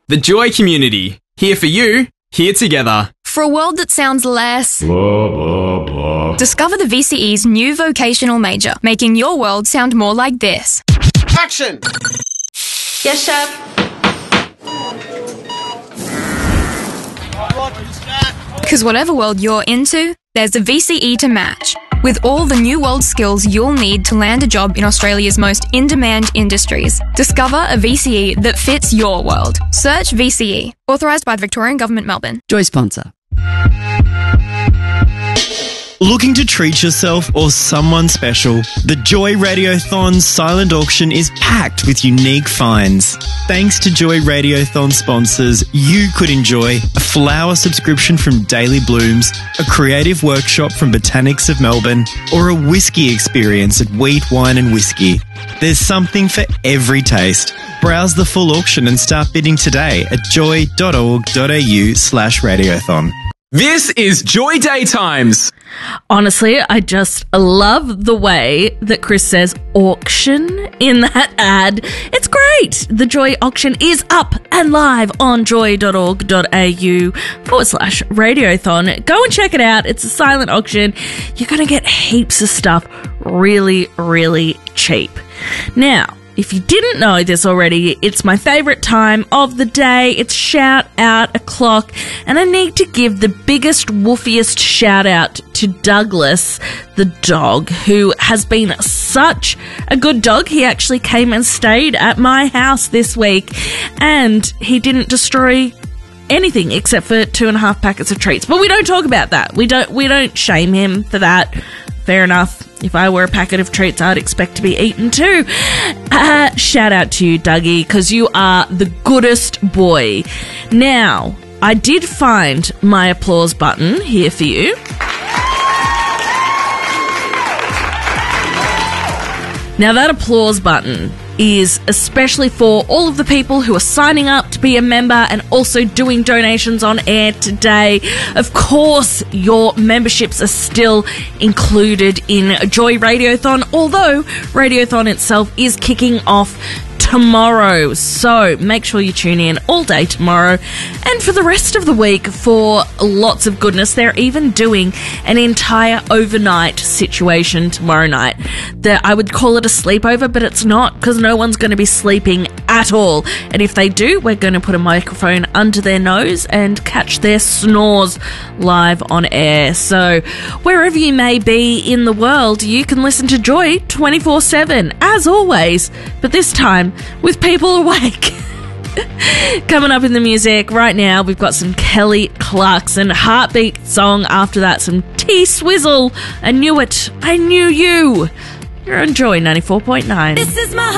The Joy community. Here for you, here together. For a world that sounds less blah, blah, blah. Discover the VCE's new vocational major, making your world sound more like this. Action! Yes, chef. Because whatever world you're into, there's a VCE to match. With all the new world skills you'll need to land a job in Australia's most in-demand industries. Discover a VCE that fits your world. Search VCE. Authorised by the Victorian Government, Melbourne. Joy sponsor. Looking to treat yourself or someone special? The Joy Radiothon silent auction is packed with unique finds. Thanks to Joy Radiothon sponsors, you could enjoy a flower subscription from Daily Blooms, a creative workshop from Botanics of Melbourne, or a whiskey experience at Wheat, Wine and Whiskey. There's something for every taste. Browse the full auction and start bidding today at joy.org.au/radiothon. This is Joy Daytimes. Honestly, I just love the way that Chris says auction in that ad. It's great. The Joy auction is up and live on joy.org.au/radiothon. Go and check it out. It's a silent auction. You're going to get heaps of stuff really, really cheap. Now, if you didn't know this already, it's my favourite time of the day. It's shout out o'clock, and I need to give the biggest, woofiest shout out to Douglas, the dog, who has been such a good dog. He actually came and stayed at my house this week, and he didn't destroy anything except for 2.5 packets of treats. But we don't talk about that. We don't shame him for that. Fair enough. If I were a packet of treats, I'd expect to be eaten too. Shout out to you, Dougie, because you are the goodest boy. Now, I did find my applause button here for you. Now, that applause button is especially for all of the people who are signing up to be a member and also doing donations on air today. Of course, your memberships are still included in Joy Radiothon, although Radiothon itself is kicking off tomorrow. So make sure you tune in all day tomorrow and for the rest of the week for lots of goodness. They're even doing an entire overnight situation tomorrow night. I would call it a sleepover, but it's not, because no one's going to be sleeping at all. And if they do, we're going to put a microphone under their nose and catch their snores live on air. So wherever you may be in the world, you can listen to Joy 24/7, as always, but this time with people awake. Coming up in the music right now, we've got some Kelly Clarkson, Heartbeat song. After that, some T-Swizzle, I Knew It, I Knew You. You're on Joy 94.9. This is my